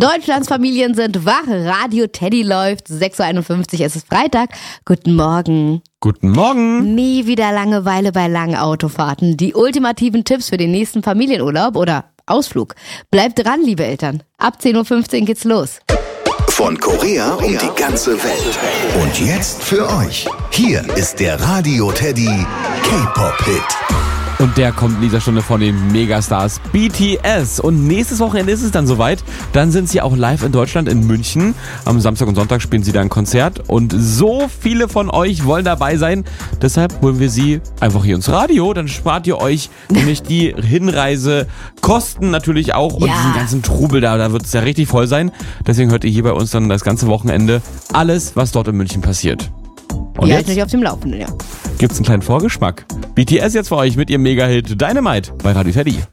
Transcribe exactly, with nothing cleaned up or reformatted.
Deutschlands Familien sind wach, Radio Teddy läuft, sechs Uhr einundfünfzig, es ist Freitag. Guten Morgen. Guten Morgen. Nie wieder Langeweile bei langen Autofahrten. Die ultimativen Tipps für den nächsten Familienurlaub oder Ausflug. Bleibt dran, liebe Eltern. Ab zehn Uhr fünfzehn geht's los. Von Korea um die ganze Welt. Und jetzt für euch. Hier ist der Radio Teddy K-Pop-Hit. Und der kommt in dieser Stunde von den Megastars B T S. Und nächstes Wochenende ist es dann soweit. Dann sind sie auch live in Deutschland, in München. Am Samstag und Sonntag spielen sie da ein Konzert. Und so viele von euch wollen dabei sein. Deshalb holen wir sie einfach hier ins Radio. Dann spart ihr euch nämlich die Hinreisekosten natürlich auch. Und Ja. diesen ganzen Trubel da, da wird es ja richtig voll sein. Deswegen hört ihr hier bei uns dann das ganze Wochenende alles, was dort in München passiert. Und Ja, jetzt ich auf dem Laufenden, ja. gibt's einen kleinen Vorgeschmack. B T S jetzt für euch mit ihrem Mega-Hit Dynamite bei Radio Teddy.